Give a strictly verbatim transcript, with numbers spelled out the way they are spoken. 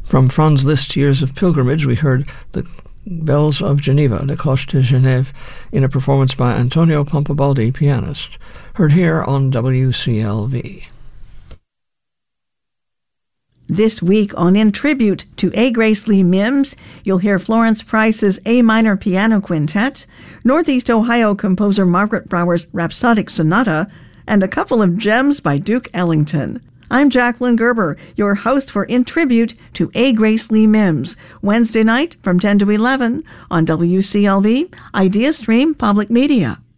From Franz Liszt's Years of Pilgrimage, we heard the Bells of Geneva, Le Cloche de Genève, in a performance by Antonio Pompabaldi, pianist. Heard here on W C L V. This week on In Tribute to A. Grace Lee Mims, you'll hear Florence Price's A minor piano quintet, Northeast Ohio composer Margaret Brower's Rhapsodic Sonata, and a couple of gems by Duke Ellington. I'm Jacqueline Gerber, your host for In Tribute to A. Grace Lee Mims, Wednesday night from ten to eleven on W C L V, Idea Stream Public Media.